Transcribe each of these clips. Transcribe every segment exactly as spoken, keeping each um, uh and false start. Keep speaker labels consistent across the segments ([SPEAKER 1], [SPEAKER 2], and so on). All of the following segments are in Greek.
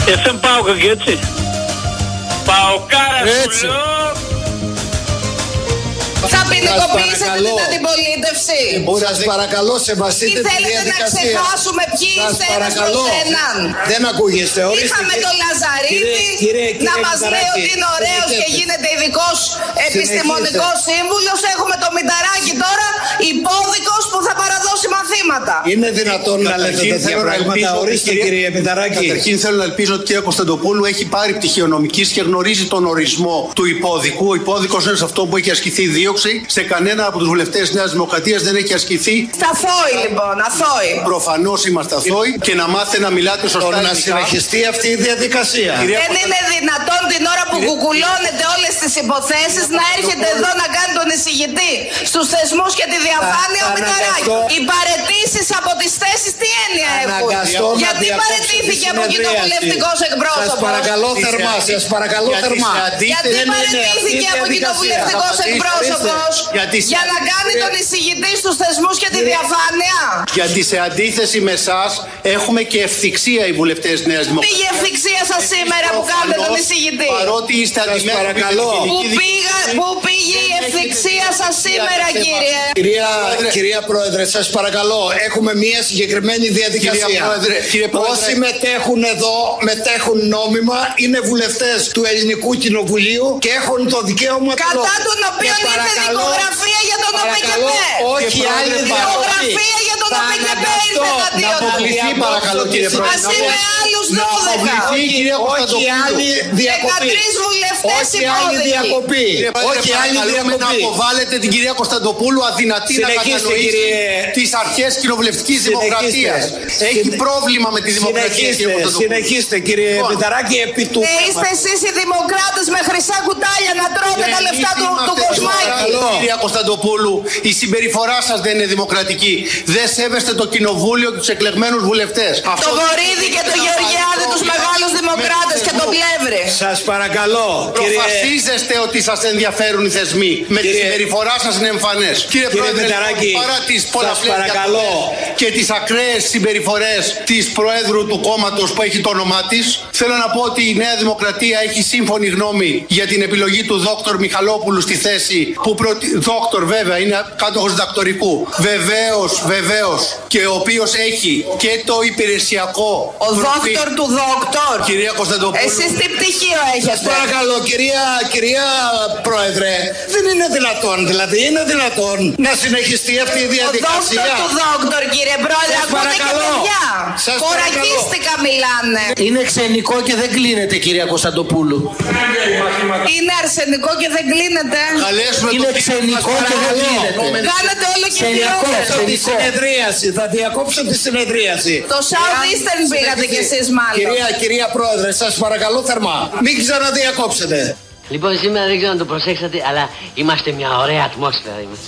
[SPEAKER 1] εφ εμ πάω και έτσι. Παοκάρα σου λέω.
[SPEAKER 2] Θα ποινικοποιήσετε την αντιπολίτευση.
[SPEAKER 3] Σας παρακαλώ, σεβαστείτε τη διαδικασία.
[SPEAKER 2] Θέλετε να ξεχάσουμε ποιοι είστε ένας προς έναν.
[SPEAKER 3] Δεν ακούγεστε, ορίστε.
[SPEAKER 2] Είχαμε τον Λαζαρίδη να μας λέει ότι είναι ωραίος και γίνεται ειδικός επιστημονικός σύμβουλος. Έχουμε τον Μηταράκη τώρα, υπόδικος που θα παραδώσει μαθήματα.
[SPEAKER 3] Είναι δυνατόν να λέτε τέτοια πράγματα? Ορίστε, κύριε Μηταράκη.
[SPEAKER 4] Καταρχήν θέλω να ελπίζω ότι η κυρία Κωνσταντοπούλου έχει πάρει πτυχίο νομικής και γνωρίζει τον ορισμό του υπόδικου. Ο υπόδικος είναι σε αυτό που έχει ασκηθεί δίωξη. Σε κανένα από τους βουλευτές της Νέας Δημοκρατίας δεν έχει ασκηθεί.
[SPEAKER 2] Στα αθώοι λοιπόν, αθώοι.
[SPEAKER 4] Προφανώς είμαστε αθώοι και να μάθετε να μιλάτε σωστά.
[SPEAKER 3] Να συνεχιστεί αυτή η διαδικασία.
[SPEAKER 2] Δεν είναι δυνατόν την ώρα που κουκουλώνετε όλες τις υποθέσεις να έρχεται εδώ να κάνει τον εισηγητή στους θεσμούς και τη διαφάνεια ο Μηταράκη. Οι παραιτήσεις από τις θέσεις τι έννοια έχουν? Γιατί παραιτήθηκε από κοινοβουλευτικός εκπρόσωπος?
[SPEAKER 3] Σας παρακαλώ θερμά, σας παρακαλώ θερμά.
[SPEAKER 2] Γιατί παραιτήθηκε από κοινοβουλευτικός εκπρόσωπος? Για να κάνει τον εισηγητή στους θεσμούς και τη διαφάνεια.
[SPEAKER 4] Γιατί σε αντίθεση με εσάς έχουμε και ευθυξία οι βουλευτές της Νέας Δημοκρατίας.
[SPEAKER 2] Πήγε ευθυξία σας σήμερα που κάνετε τον εισηγητή?
[SPEAKER 4] Παρότι είστε αντιμέτωποι.
[SPEAKER 2] Πού πήγα, πού πήγε η ευθυξία σας σήμερα, κύριε?
[SPEAKER 3] Κυρία, κυρία Πρόεδρε, σας παρακαλώ, έχουμε μία συγκεκριμένη διαδικασία.
[SPEAKER 4] Κυρία Πρόεδρε, κύριε Πρόεδρε.
[SPEAKER 3] Όσοι μετέχουν εδώ, μετέχουν νόμιμα, είναι βουλευτές του Ελληνικού Κοινοβουλίου και έχουν το δικαίωμα του λόγου.
[SPEAKER 2] Κατά τον οποίο είναι δικογραφία για τον ΟΠΕΚΕΠΕ.
[SPEAKER 3] Όχι άλλη
[SPEAKER 2] δικογραφία για τον ΟΠΕΚΕΠΕ ήρθε
[SPEAKER 4] να αποκλειστεί παρακαλώ κύριε Πρόεδρε.
[SPEAKER 2] Μαζί με άλλους δώδεκα.
[SPEAKER 3] Όχι άλλη διακοπή.
[SPEAKER 2] δεκατρείς βουλευτές
[SPEAKER 3] υπόδικοι.
[SPEAKER 4] Όχι άλλη διακοπή. Να αποβάλλετε την κυρία Κωνσταντοπούλου αδυνατή να κατανοήσει τις αρχές κοινοβουλευτικής δημοκρατίας. Έχει πρόβλημα με τη δημοκρατία.
[SPEAKER 3] Συνεχίστε κύριε Μηταράκη επί του.
[SPEAKER 2] Είστε εσείς οι δημοκράτες με χρυσά κουτάλια να τρώτε τα λεφτά του Κοσμάκη.
[SPEAKER 4] Κυρία Κωνσταντοπούλου, η συμπεριφορά σας δεν είναι δημοκρατική. Δεν σέβεστε το κοινοβούλιο και τους εκλεγμένους βουλευτές.
[SPEAKER 2] Το Βορίδη και το Γεωργιάδη, τους μεγάλους δημοκράτες και τον Πλεύρη.
[SPEAKER 3] Σας παρακαλώ.
[SPEAKER 4] Προφασίζεστε ότι σας ενδιαφέρουν οι θεσμοί. Με τη συμπεριφορά σας είναι εμφανές. Κύριε Πρόεδρε, παρά τις πολλαπλές και τις ακραίες συμπεριφορές της Προέδρου του κόμματος που έχει το όνομά της, θέλω να πω ότι η Νέα Δημοκρατία έχει σύμφωνη γνώμη για την επιλογή του δόκτωρ Μιχαλόπουλου στη θέση που προτι... Δόκτωρ βέβαια, είναι κάτοχος διδακτορικού. Βεβαίως, βεβαίως. Και ο οποίος έχει και το υπηρεσιακό.
[SPEAKER 2] Ο προφι... δόκτωρ του δόκτωρ.
[SPEAKER 4] Κυρία Κωνσταντοπούλου.
[SPEAKER 2] Εσείς τι πτυχίο έχετε?
[SPEAKER 3] Παρακαλώ, κυρία, κυρία Πρόεδρε, δεν είναι δυνατόν, δηλαδή είναι δυνατόν να συνεχιστεί αυτή η διαδικασία.
[SPEAKER 2] Ο δόκτωρ του δόκτωρ, κύριε Πρόεδρε, ακούτε και παιδιά. Κορακίστικα μιλάνε.
[SPEAKER 5] Είναι ξενικό και δεν κλείνεται, κυρία Κωνσταντοπούλου.
[SPEAKER 2] Είναι αρσενικό και δεν κλείνεται.
[SPEAKER 5] Είναι ξενικό και δεν κλείνεται.
[SPEAKER 2] Κάνετε όλο και χειρότερο.
[SPEAKER 3] Τη συνεδρίαση, θα διακόψω τη συνεδρίαση.
[SPEAKER 2] Το Southeastern πήγατε κι εσείς μάλλον.
[SPEAKER 3] Κυρία, κυρία Πρόεδρε, σας παρακαλώ θερμά, μην ξαναδιακόψετε.
[SPEAKER 6] Λοιπόν, σήμερα δεν ξέρω αν το προσέξατε, αλλά είμαστε μια ωραία ατμόσφαιρα. Είμαστε.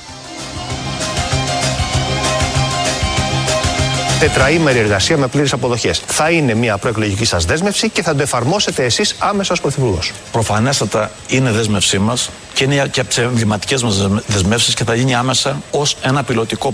[SPEAKER 7] Τετραήμερη εργασία με πλήρες αποδοχές. Θα είναι μια προεκλογική σας δέσμευση και θα το εφαρμόσετε εσείς άμεσα ως Πρωθυπουργός.
[SPEAKER 8] Προφανέστατα είναι δέσμευσή μας και είναι και από τις εμβληματικές μας δεσμεύσεις και θα γίνει άμεσα ως ένα πιλωτικό